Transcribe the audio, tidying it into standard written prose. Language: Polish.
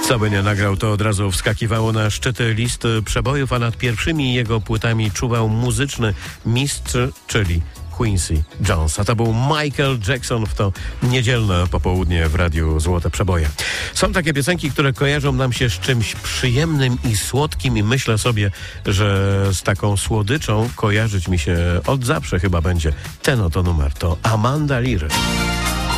Co by nie nagrał, to od razu wskakiwało na szczyty list przebojów, a nad pierwszymi jego płytami czuwał muzyczny mistrz, czyli Quincy Jones. A to był Michael Jackson w to niedzielne popołudnie w Radiu Złote Przeboje. Są takie piosenki, które kojarzą nam się z czymś przyjemnym i słodkim i myślę sobie, że z taką słodyczą kojarzyć mi się od zawsze chyba będzie ten oto numer. To Amanda Lear.